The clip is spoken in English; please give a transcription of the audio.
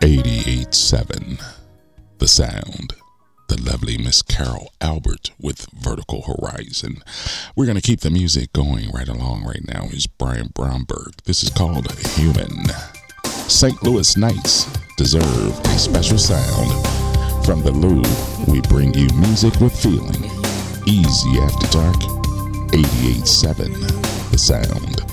88.7 The Sound. The lovely Miss Carol Albert with Vertical Horizon. We're going to keep the music going right along right now. Is Brian Bromberg. This is called Human. St. Louis Knights deserve a special sound. From the Louvre, we bring you music with feeling. Easy After Dark, 88.7 The Sound.